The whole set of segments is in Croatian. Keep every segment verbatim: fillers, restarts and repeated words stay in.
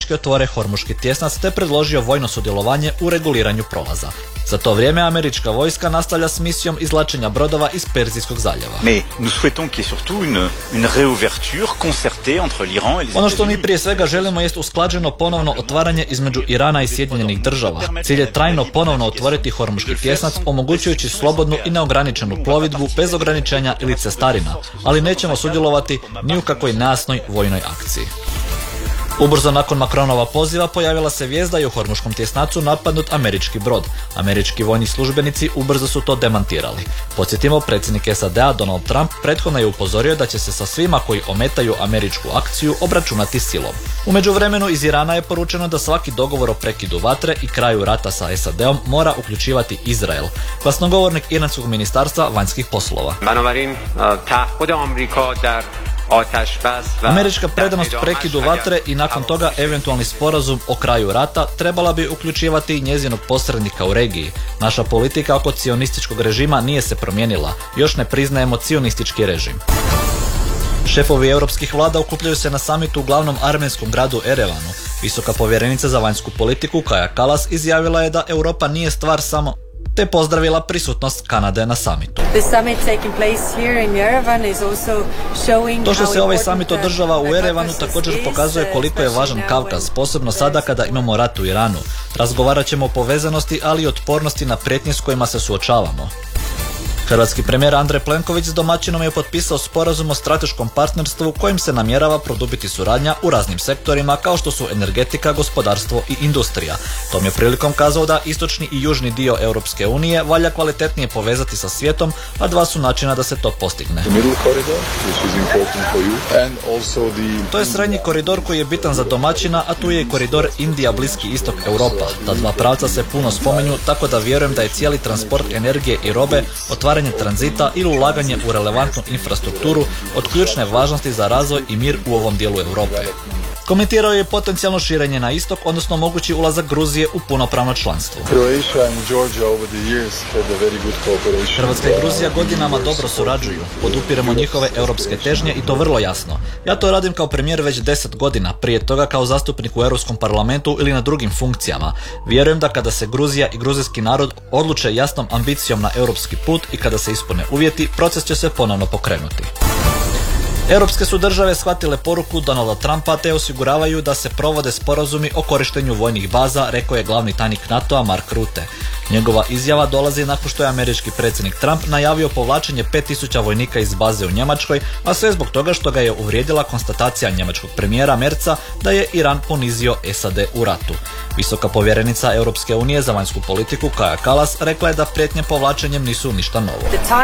američki otvore Hormuški tjesnac te predložio vojno sudjelovanje u reguliranju prolaza. Za to vrijeme američka vojska nastavlja s misijom izvlačenja brodova iz Perzijskog zaljeva. Ono što mi prije svega želimo jest usklađeno ponovno otvaranje između Irana i Sjedinjenih država. Cilj je trajno ponovno otvoriti Hormuški tjesnac, omogućujući slobodnu i neograničenu plovidbu bez ograničenja ili cestarina, ali nećemo sudjelovati ni u kakvoj nejasnoj vojnoj akciji. Ubrzo nakon Macronova poziva pojavila se vijest da je u Hormuškom tjesnacu napadnut američki brod. Američki vojni službenici ubrzo su to demantirali. Podsjetimo, predsjednik S A D-a Donald Trump prethodno je upozorio da će se sa svima koji ometaju američku akciju obračunati silom. U međuvremenu iz Irana je poručeno da svaki dogovor o prekidu vatre i kraju rata sa S A D-om mora uključivati Izrael. Glasnogovornik Iranskog ministarstva vanjskih poslova. Američka predanost prekidu vatre i nakon toga eventualni sporazum o kraju rata trebala bi uključivati i njezinog posrednika u regiji. Naša politika oko cionističkog režima nije se promijenila, još ne priznajemo cionistički režim. Šefovi europskih vlada okupljaju se na samitu u glavnom armenskom gradu Erevanu. Visoka povjerenica za vanjsku politiku Kaja Kallas izjavila je da Europa nije stvar samo te pozdravila prisutnost Kanade na samitu. To što se ovaj samit održava u Erevanu također pokazuje koliko je važan Kavkaz, posebno sada kada imamo rat u Iranu. Razgovarat ćemo o povezanosti, ali i otpornosti na prijetnje s kojima se suočavamo. Hrvatski premijer Andrej Plenković s domaćinom je potpisao sporazum o strateškom partnerstvu kojim se namjerava produbiti suradnja u raznim sektorima kao što su energetika, gospodarstvo i industrija. Tom je prilikom kazao da istočni i južni dio Europske unije valja kvalitetnije povezati sa svijetom, a dva su načina da se to postigne. To je srednji koridor koji je bitan za domaćina, a tu je i koridor Indija, Bliski istok, Europa. Ta dva pravca se puno spominju, tako da vjerujem da je cijeli transport energije i robe, otvaranje tranzita ili ulaganje u relevantnu infrastrukturu od ključne važnosti za razvoj i mir u ovom dijelu Europe. Komentirao je potencijalno širenje na istok, odnosno mogući ulazak Gruzije u punopravno članstvo. Hrvatska i Gruzija godinama dobro surađuju, podupiremo njihove europske težnje i to vrlo jasno. Ja to radim kao premijer već deset godina, prije toga kao zastupnik u Europskom parlamentu ili na drugim funkcijama. Vjerujem da kada se Gruzija i gruzijski narod odluče jasnom ambicijom na europski put i kada se ispune uvjeti, proces će se ponovno pokrenuti. Europske su države shvatile poruku Donalda Trumpa te osiguravaju da se provode sporazumi o korištenju vojnih baza, rekao je glavni tajnik NATO-a Mark Rutte. Njegova izjava dolazi nakon što je američki predsjednik Trump najavio povlačenje pet tisuća vojnika iz baze u Njemačkoj, a sve zbog toga što ga je uvrijedila konstatacija njemačkog premijera Merza da je Iran ponizio S A D u ratu. Visoka povjerenica Europske unije za vanjsku politiku Kaja Kallas rekla je da prijetnje povlačenjem nisu ništa novo.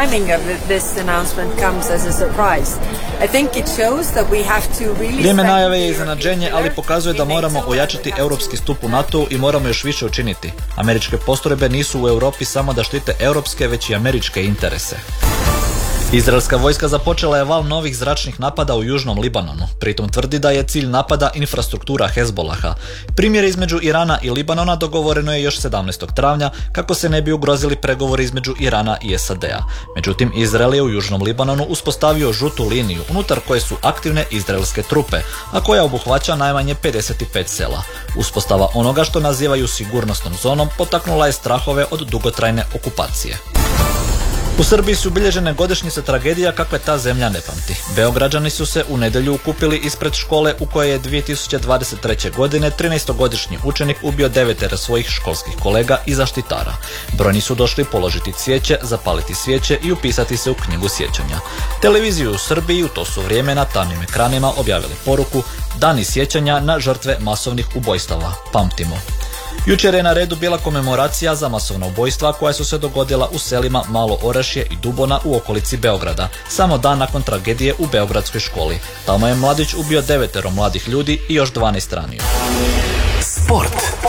Vrijeme najave je iznenađenje, ali pokazuje da moramo ojačati europski stup u NATO i moramo još više učiniti. Američke postrojbe nisu u Europi samo da štite europske, već i američke interese. Izraelska vojska započela je val novih zračnih napada u južnom Libanonu. Pritom tvrdi da je cilj napada infrastruktura Hezbolaha. Primjer između Irana i Libanona dogovoreno je još sedamnaestog travnja kako se ne bi ugrozili pregovori između Irana i S A D-a. Međutim, Izrael je u južnom Libanonu uspostavio žutu liniju unutar koje su aktivne izraelske trupe, a koja obuhvaća najmanje pedeset pet sela. Uspostava onoga što nazivaju sigurnosnom zonom potaknula je strahove od dugotrajne okupacije. U Srbiji su obilježene godišnjice tragedija kakve ta zemlja ne pamti. Beograđani su se u nedjelju okupili ispred škole u kojoj je dvije tisuće dvadeset treće. godine trinaestogodišnji učenik ubio devetero svojih školskih kolega i zaštitara. Brojni su došli položiti cvijeće, zapaliti svijeće i upisati se u knjigu sjećanja. Televiziju u Srbiji u to su vrijeme na tamnim ekranima objavili poruku Dani sjećanja na žrtve masovnih ubojstava. Pamtimo. Jučer je na redu bila komemoracija za masovna ubojstva koja su se dogodila u selima Malo Orašje i Dubona u okolici Beograda, samo dan nakon tragedije u beogradskoj školi. Tamo je mladić ubio devetero mladih ljudi i još dvanaest ranio. Sport.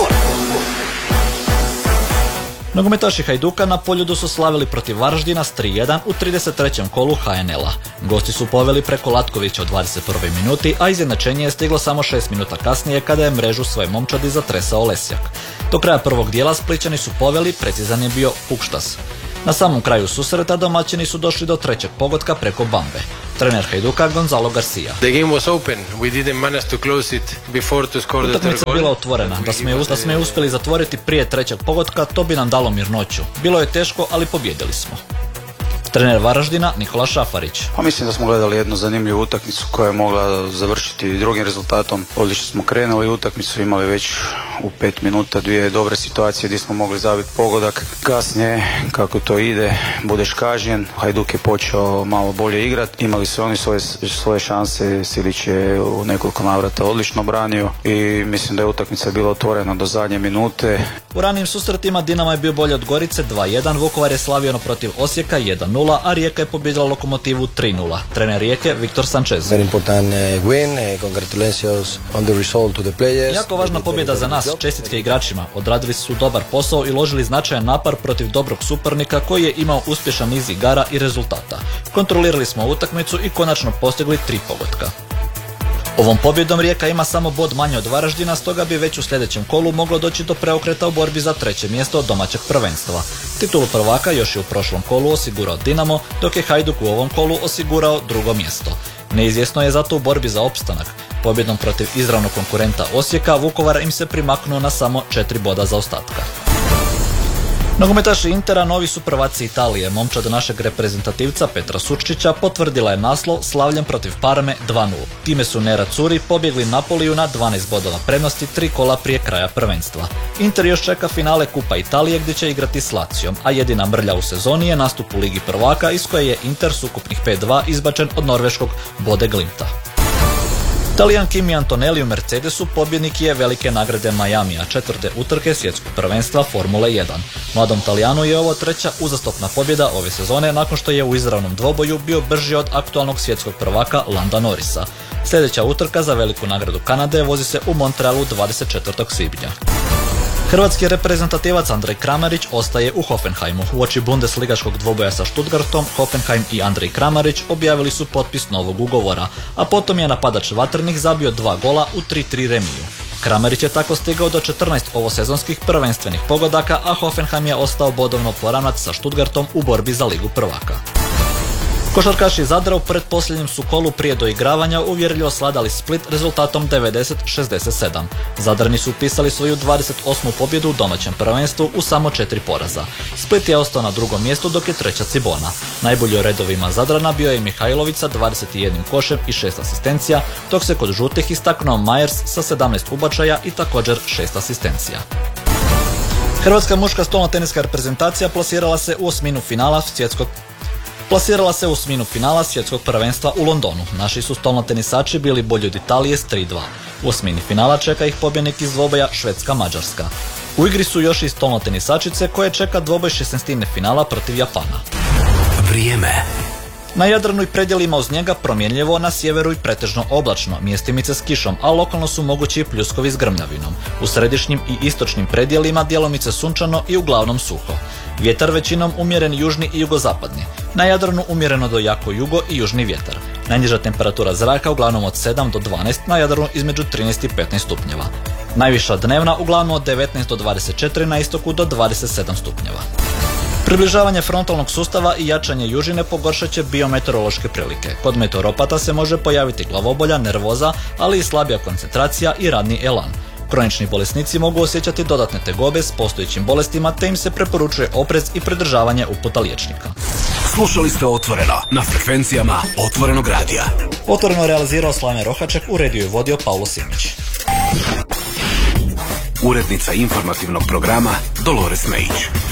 Nogometaši Hajduka na Poljudu su slavili protiv Varaždina s tri jedan u trideset trećem kolu H N L-a. Gosti su poveli preko Latkovića u dvadeset prvoj minuti, a izjednačenje je stiglo samo šest minuta kasnije kada je mrežu svoje momčadi zatresao Lesjak. Do kraja prvog dijela Splićani su poveli, precizan je bio Pukštas. Na samom kraju susreta domaćini su došli do trećeg pogotka preko Bambe. Trener Hajduka Gonzalo Garcia. Utakmica je bila otvorena. Da smo je, da smo je uspjeli zatvoriti prije trećeg pogotka, to bi nam dalo mirnoću. Bilo je teško, ali pobjedili smo. Trener Varaždina Nikola Šafarić. Pa mislim da smo gledali jednu zanimljivu utakmicu koja je mogla završiti drugim rezultatom. Odlično smo krenuli utakmicu, imali već u pet minuta dvije dobre situacije gdje smo mogli zabiti pogodak. Kasnije, kako to ide, budeš kažnjen. Hajduk je počeo malo bolje igrati. Imali su oni svoje, svoje šanse. Silić je u nekoliko navrata odlično branio i mislim da je utakmica bila otvorena do zadnje minute. U ranijim susretima Dinamo je bio bolje od Gorice dva jedan, Vukovar je slavio protiv Osijeka jedan nula, a Rijeka je pobjedila Lokomotivu tri nula. Trener Rijeke Viktor Sanchez. Very important win. Congratulations on the result to the players. Jako važna pobjeda za nas, čestitke igračima. Odradili su dobar posao i uložili značajan napor protiv dobrog suparnika koji je imao uspješan niz igara i rezultata. Kontrolirali smo utakmicu i konačno postigli tri pogotka. Ovom pobjedom Rijeka ima samo bod manje od Varaždina, stoga bi već u sljedećem kolu moglo doći do preokreta u borbi za treće mjesto domaćeg prvenstva. Titulu prvaka još je u prošlom kolu osigurao Dinamo, dok je Hajduk u ovom kolu osigurao drugo mjesto. Neizvjesno je zato u borbi za opstanak. Pobjedom protiv izravnog konkurenta Osijeka, Vukovar im se primaknuo na samo četiri boda zaostatka. Nogometaši Intera novi su prvaci Italije. Momčad našeg reprezentativca Petra Suččića potvrdila je naslov slavljem protiv Parme dva nula. Time su Nerazzurri pobjegli Napoliju na dvanaest bodova prednosti tri kola prije kraja prvenstva. Inter još čeka finale Kupa Italije gdje će igrati s Lacijom, a jedina mrlja u sezoni je nastup u Ligi prvaka iz koje je Inter s ukupnih pet dva izbačen od norveškog Bode Glimta. Talijan Kimi Antonelli u Mercedesu pobjednik je velike nagrade Miamija, četvrte utrke svjetskog prvenstva Formule jedan. Mladom Talijanu je ovo treća uzastopna pobjeda ove sezone nakon što je u izravnom dvoboju bio brži od aktualnog svjetskog prvaka Landa Norrisa. Sljedeća utrka za veliku nagradu Kanade vozi se u Montrealu dvadeset četvrtog svibnja. Hrvatski reprezentativac Andrej Kramarić ostaje u Hoffenheimu. Uoči bundesligaškog dvoboja sa Stuttgartom, Hoffenheim i Andrej Kramarić objavili su potpis novog ugovora, a potom je napadač Vatrenih zabio dva gola u tri tri remiju. Kramarić je tako stigao do četrnaest ovosezonskih prvenstvenih pogodaka, a Hoffenheim je ostao bodovno poravnat sa Stuttgartom u borbi za Ligu prvaka. Košarkaši Zadra u pretposljednjem su kolu prije doigravanja uvjerljivo sladali Split rezultatom devedeset šezdeset sedam. Zadrani su upisali svoju dvadeset osmu pobjedu u domaćem prvenstvu u samo četiri poraza. Split je ostao na drugom mjestu dok je treća Cibona. Najbolji u redovima Zadrana bio je Mihajlović sa dvadeset jedan košem i šest asistencija, dok se kod žutih istaknuo Majers sa sedamnaest ubačaja i također šest asistencija. Hrvatska muška stolnoteniska reprezentacija plasirala se u osminu finala svjetskog Plasirala se u osminu finala svjetskog prvenstva u Londonu. Naši su stolnotenisači bili bolji od Italije s tri dva. U osmini finala čeka ih pobjednik iz dvoboja Švedska-Mađarska. U igri su još i stolnotenisačice koje čeka dvoboj šesnaestine finala protiv Japana. Vrijeme. Na Jadranu i predjelima uz njega promjenljivo, na sjeveru i pretežno oblačno, mjestimice s kišom, a lokalno su mogući i pljuskovi s grmljavinom. U središnjim i istočnim predjelima djelomice sunčano i uglavnom suho. Vjetar većinom umjeren južni i jugozapadni. Na Jadranu umjereno do jako jugo i južni vjetar. Najniža temperatura zraka uglavnom od sedam do dvanaest, na Jadranu između trinaest i petnaest stupnjeva. Najviša dnevna uglavnom od devetnaest do dvadeset četiri, na istoku do dvadeset sedam stupnjeva. Približavanje frontalnog sustava i jačanje južine pogoršat će biometeorološke prilike. Kod meteoropata se može pojaviti glavobolja, nervoza, ali i slabija koncentracija i radni elan. Kronični bolesnici mogu osjećati dodatne tegobe s postojećim bolestima, te im se preporučuje oprez i pridržavanje uputa liječnika. Slušali ste Otvoreno na frekvencijama Otvorenog radija. Otvoreno realizirao Slaven Rohaček, uredio i vodio Paulo Simić. Urednica informativnog programa Dolores Mejić.